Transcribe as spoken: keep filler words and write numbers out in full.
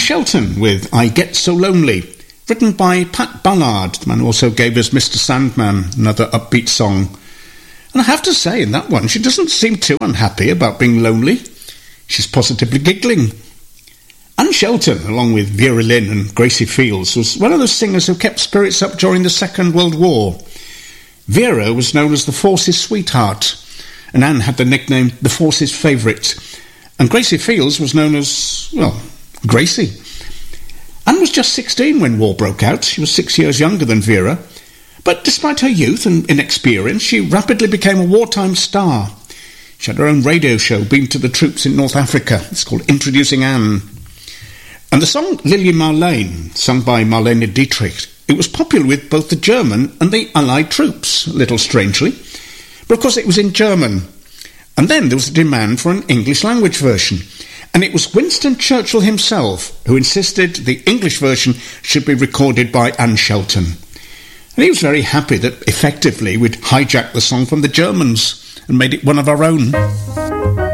Shelton with I Get So Lonely, written by Pat Ballard, the man who also gave us Mister Sandman, another upbeat song. And I have to say, in that one, she doesn't seem too unhappy about being lonely. She's positively giggling. Anne Shelton, along with Vera Lynn and Gracie Fields, was one of those singers who kept spirits up during the Second World War. Vera was known as the Force's sweetheart, and Anne had the nickname the Force's favourite. And Gracie Fields was known as, well, Gracie. Anne was just sixteen when war broke out. She was six years younger than Vera. But despite her youth and inexperience, she rapidly became a wartime star. She had her own radio show beamed to the troops in North Africa. It's called Introducing Anne. And the song Lili Marlene, sung by Marlene Dietrich, it was popular with both the German and the Allied troops, a little strangely, because it was in German. And then there was a demand for an English language version. And it was Winston Churchill himself who insisted the English version should be recorded by Anne Shelton. And he was very happy that effectively we'd hijacked the song from the Germans and made it one of our own.